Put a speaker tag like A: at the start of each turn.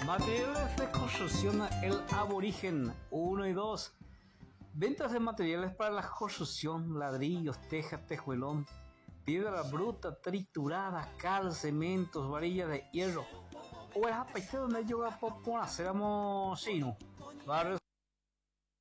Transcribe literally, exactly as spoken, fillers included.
A: Materiales de construcción El Aborigen uno y dos. Ventas de materiales para la construcción: ladrillos, tejas, tejuelón, piedra bruta, triturada, cal, cementos, varillas de hierro. O es a donde yo voy a hacer, barrio